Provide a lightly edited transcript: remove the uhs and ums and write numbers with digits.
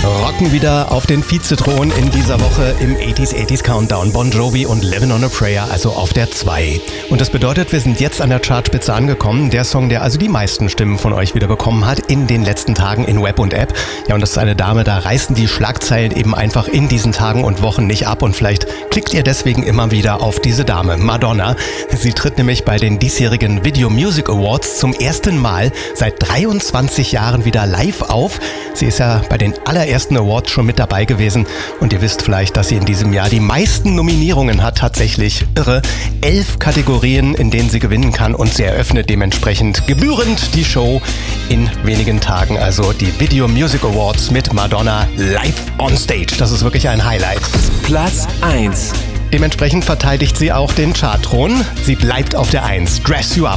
Rocken wieder auf den Vizethron in dieser Woche im 80s Countdown. Bon Jovi und Livin' on a Prayer, also auf der 2. Und das bedeutet, wir sind jetzt an der Chartspitze angekommen. Der Song, der also die meisten Stimmen von euch wieder bekommen hat in den letzten Tagen in Web und App. Ja, und das ist eine Dame, da reißen die Schlagzeilen eben einfach in diesen Tagen und Wochen nicht ab. Und vielleicht klickt ihr deswegen immer wieder auf diese Dame, Madonna. Sie tritt nämlich bei den diesjährigen Video Music Awards zum ersten Mal seit 23 Jahren wieder live auf. Sie ist ja bei den allerersten Awards schon mit dabei gewesen und ihr wisst vielleicht, dass sie in diesem Jahr die meisten Nominierungen hat, tatsächlich irre. 11 Kategorien, in denen sie gewinnen kann und sie eröffnet dementsprechend gebührend die Show in wenigen Tagen, also die Video Music Awards mit Madonna live on stage. Das ist wirklich ein Highlight. Platz 1. Dementsprechend verteidigt sie auch den Chartthron. Sie bleibt auf der 1. Dress You Up.